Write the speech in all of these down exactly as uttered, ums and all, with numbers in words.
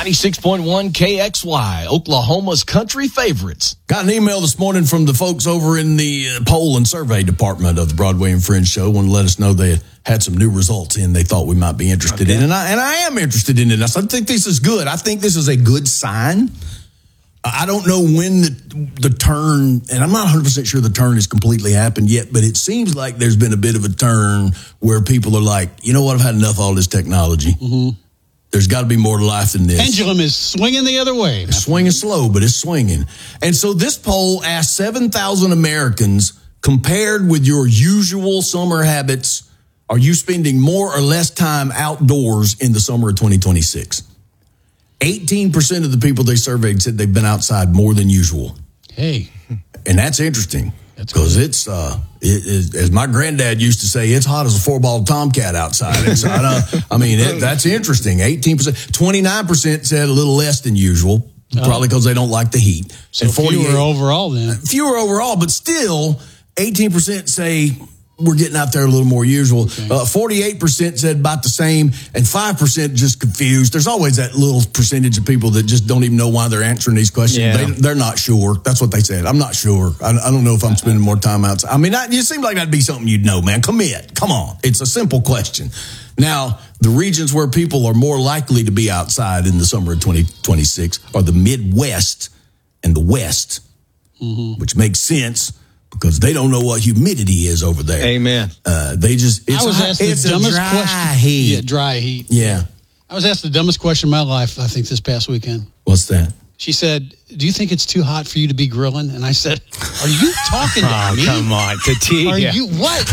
ninety-six point one K X Y, Oklahoma's country favorites. Got an email this morning from the folks over in the uh, poll and survey department of the Broadway and Friends show. Want to let us know they had some new results in they thought we might be interested okay. in. And I, and I am interested in it. I think this is good. I think this is a good sign. I don't know when the, the turn, and I'm not one hundred percent sure the turn has completely happened yet, but it seems like there's been a bit of a turn where people are like, you know what, I've had enough of all this technology. Mm-hmm. There's got to be more to life than this. Pendulum is swinging the other way. It's swinging slow, but it's swinging. And so this poll asked seven thousand Americans, compared with your usual summer habits, are you spending more or less time outdoors in the summer of twenty twenty-six? eighteen percent of the people they surveyed said they've been outside more than usual. Hey. And that's interesting because it's, uh, it, it, as my granddad used to say, it's hot as a four-ball tomcat outside. It's, I, don't, I mean, it, that's interesting. eighteen percent. twenty-nine percent said a little less than usual, oh. probably because they don't like the heat. So and fewer overall then. Fewer overall, but still eighteen percent say we're getting out there a little more usual. Okay. Uh, forty-eight percent said about the same, and five percent just confused. There's always that little percentage of people that just don't even know why they're answering these questions. Yeah. They, they're not sure. That's what they said. I'm not sure. I, I don't know if I'm spending more time outside. I mean, I, it seems like that'd be something you'd know, man. Commit. Come on. It's a simple question. Now, the regions where people are more likely to be outside in the summer of twenty twenty-six are the Midwest and the West, mm-hmm. which makes sense. Because they don't know what humidity is over there. Amen. Uh, they just, it's, I was asked it's the dumbest dry question. heat. Yeah, dry heat. Yeah. I was asked the dumbest question in my life, I think, this past weekend. What's that? She said, do you think it's too hot for you to be grilling? And I said, are you talking to oh, me? come on, Tati. Are you, what?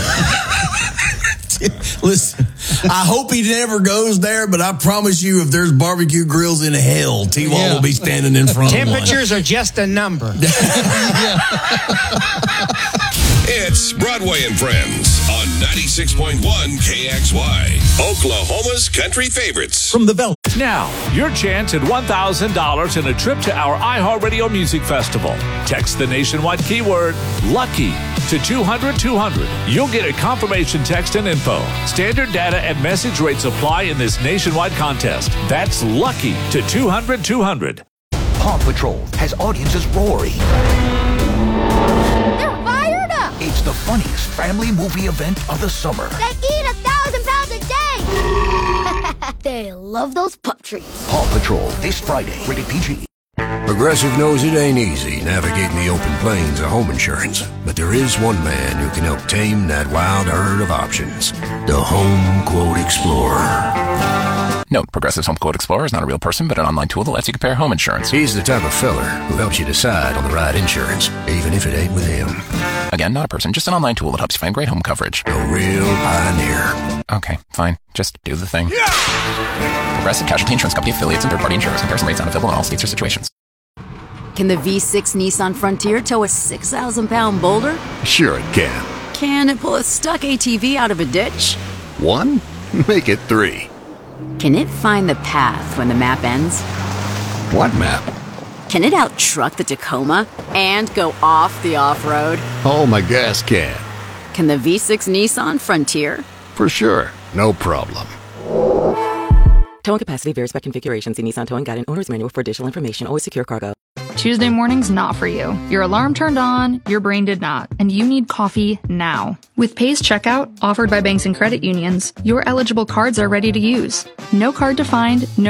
Listen, I hope he never goes there, but I promise you, if there's barbecue grills in hell, T-Wall yeah. will be standing in front Temperatures of one. are just a number. It's Broadway and Friends on ninety-six point one K X Y, Oklahoma's country favorites. From the Velvet. Now, your chance at one thousand dollars in a trip to our iHeartRadio Music Festival. Text the nationwide keyword LUCKY to two hundred two hundred. You'll get a confirmation text and info. Standard data and message rates apply in this nationwide contest. That's LUCKY to two hundred two hundred. Paw Patrol has audiences roaring. They're fired up! It's the funniest family movie event of the summer. They eat a thousand pounds a day! They love those pup treats. Paw Patrol, this Friday, rated P G. Progressive knows it ain't easy navigating the open plains of home insurance, but there is one man who can help tame that wild herd of options. The Home Quote Explorer. Note, Progressive's Home Quote Explorer is not a real person, but an online tool that lets you compare home insurance. He's the type of feller who helps you decide on the right insurance, even if it ain't with him. Again, not a person, just an online tool that helps you find great home coverage. A real pioneer. Okay, fine. Just do the thing. Yeah! Progressive Casualty Insurance Company affiliates and third-party insurers. Comparison rates not available in all states or situations. Can the V six Nissan Frontier tow a six thousand pound boulder? Sure it can. Can it pull a stuck A T V out of a ditch? One? Make it three. Can it find the path when the map ends? What map? Can it out-truck the Tacoma and go off the off-road? Oh, my gas can. Can the V six Nissan Frontier? For sure. No problem. Towing capacity varies by configuration. See Nissan Towing Guide and Owner's Manual for additional information. Always secure cargo. Tuesday morning's not for you. Your alarm turned on, your brain did not, and you need coffee now. With Pace Checkout, offered by banks and credit unions, your eligible cards are ready to use. No card to find, no